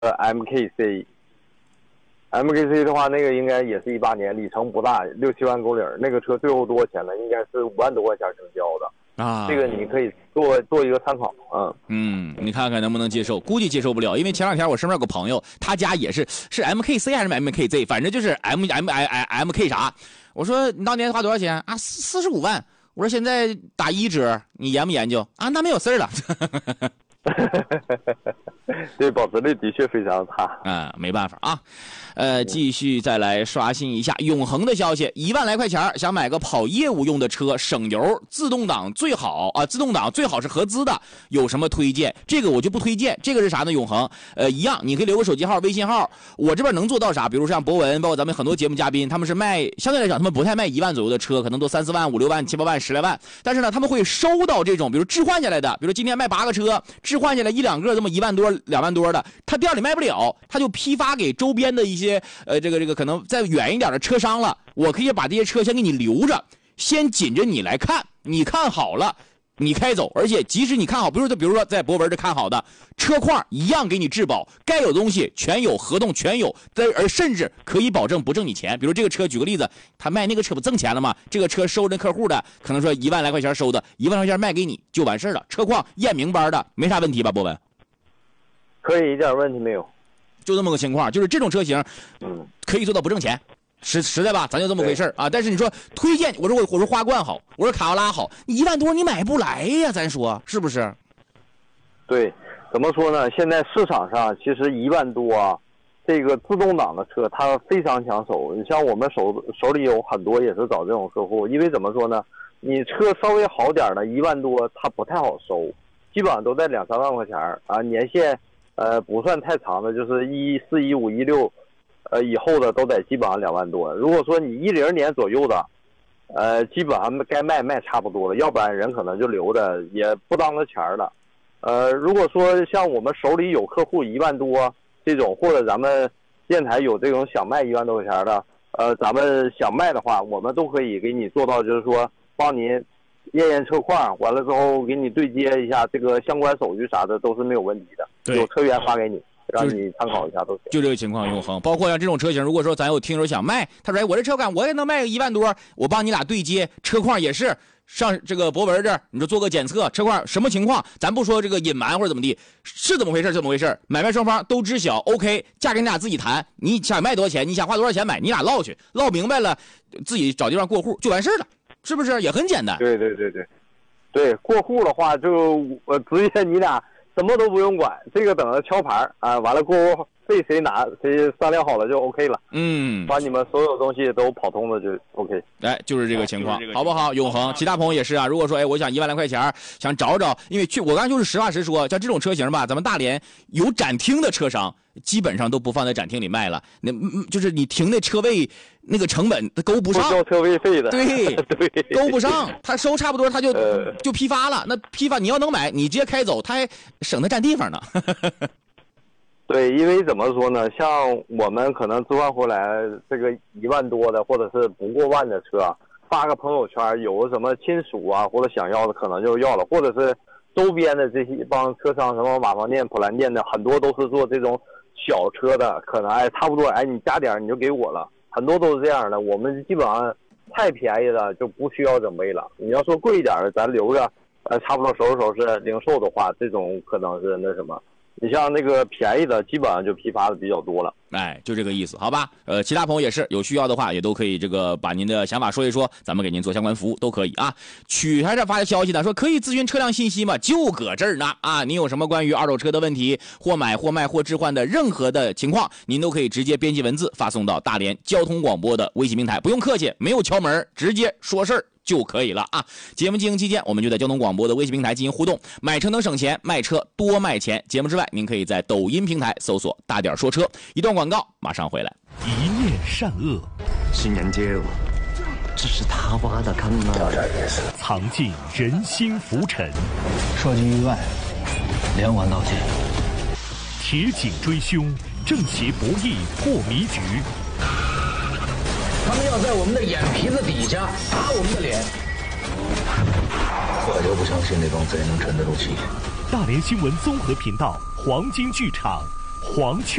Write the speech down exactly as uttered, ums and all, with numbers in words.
M K C。M K C 的话，那个应该也是一八年，里程不大，六七万公里。那个车最后多少钱呢？应该是五万多块钱成交的啊。 这个你可以做做一个参考。嗯嗯，你看看能不能接受？估计接受不了，因为前两天我身边有个朋友，他家也是是 M K C 还是 M K Z， 反正就是 M M M M K 啥。我说你当年花多少钱啊？四十五万。我说现在打一折，你研不研究啊？那没有事了。 对，保值率的确非常差。 啊、嗯，没办法啊。呃，继续再来刷新一下永恒的消息，一万来块钱想买个跑业务用的车，省油，自动挡最好啊，自动挡最好是合资的，有什么推荐？这个我就不推荐。这个是啥呢？永恒，呃，一样，你可以留个手机号、微信号。我这边能做到啥？比如像博文，包括咱们很多节目嘉宾，他们是卖，相对来讲，他们不太卖一万左右的车，可能都三四万、五六万、七八万、十来万。但是呢，他们会收到这种，比如置换下来的，比如今天卖八个车，置换下来一两个这么一万多、两万多的，他店里卖不了，他就批发给周边的一些。些呃，这个这个可能再远一点的车商了，我可以把这些车先给你留着，先紧着你来看，你看好了，你开走，而且即使你看好，比如说比如说在博文这看好的车况一样给你质保，该有东西全有，合同全有，而甚至可以保证不挣你钱。比如这个车，举个例子，他卖那个车不挣钱了吗？这个车收那客户的，可能说一万来块钱收的，一万块钱卖给你就完事了，车况验明白的，没啥问题吧？博文， 可以，一点问题没有。 就这么个情况，就是这种车型，嗯，可以做到不挣钱，实实在吧，咱就这么回事啊。但是你说推荐，我说我我说花冠好，我说卡罗拉好，你一万多你买不来呀，咱说是不是？ 对，怎么说呢？现在市场上其实一万多啊，这个自动挡的车它非常抢手。你像我们手手里有很多也是找这种客户，因为怎么说呢？你车稍微好点的，一万多它不太好收，基本上都在两三万块钱啊，年限。呃，不算太长的，就是一四一五一六，呃，以后的都得基本上两万多。如果说你一零年左右的，呃，基本上该卖卖差不多了，要不然人可能就留着，也不当个钱了。呃，如果说像我们手里有客户一万多这种，或者咱们电台有这种想卖一万多块钱的，呃，咱们想卖的话，我们都可以给你做到，就是说帮您验验车况，完了之后给你对接一下这个相关手续啥的，都是没有问题的。有车源发给你，让你参考一下都行。 就这个情况永恒，包括像这种车型，如果说咱有听友想卖，他说哎，我这车感我也能卖个一万多，我帮你俩对接，车况也是上这个博文这儿，你说做个检测，车况什么情况，咱不说这个隐瞒或者怎么地，是怎么回事，怎么回事，买卖双方都知晓 ，OK， 价格你俩自己谈，你想卖多少钱，你想花多少钱买，你俩唠去，唠明白了，自己找地方过户就完事了，是不是？也很简单。 对对对对，对过户的话就呃直接你俩。什么都不用管，这个等着敲牌啊，完了过后费谁拿，谁商量好了就 OK 了。 嗯， 把你们所有东西都跑通了就 OK。 哎，就是这个情况，好不好？永恒，其他朋友也是啊。如果说哎，我想一万来块钱，想找找，因为去我刚才就是实话实说，像这种车型吧，咱们大连有展厅的车商，基本上都不放在展厅里卖了。那就是你停那车位那个成本它勾不上， 不交车位费的。 对对， 勾不上，他收差不多他就、呃、就批发了。那批发你要能买，你直接开走，他还省得占地方呢。 对，因为怎么说呢，像我们可能置换回来这个一万多的，或者是不过万的车，发个朋友圈，有什么亲属啊或者想要的，可能就要了，或者是周边的这些帮车商，什么马房店、普兰店的，很多都是做这种小车的，可能哎差不多，哎你加点你就给我了，很多都是这样的。我们基本上太便宜的就不需要准备了，你要说贵一点的，咱留着，呃差不多收拾收拾零售的话，这种可能是那什么。你像那个便宜的，基本上就批发的比较多了。 哎，就这个意思，好吧？呃，其他朋友也是有需要的话，也都可以这个把您的想法说一说，咱们给您做相关服务都可以啊。曲还是发的消息呢，说可以咨询车辆信息吗？就搁这儿呢啊！您有什么关于二手车的问题，或买或卖或置换的任何的情况，您都可以直接编辑文字发送到大连交通广播的微信平台，不用客气，没有敲门，直接说事儿就可以了啊！节目进行期间，我们就在交通广播的微信平台进行互动，买车能省钱，卖车多卖钱。节目之外，您可以在抖音平台搜索大点说车。一段广告马上回来。 一念善恶， 新人街舞这是他挖的坑啊！ 藏进人心浮沉， 说句意外，连环盗窃， 铁颈追凶，正邪博弈破迷局。 他们要在我们的眼皮子底下打我们的脸， 我就不相信那帮贼能沉得住气。 大连新闻综合频道黄金剧场黄雀。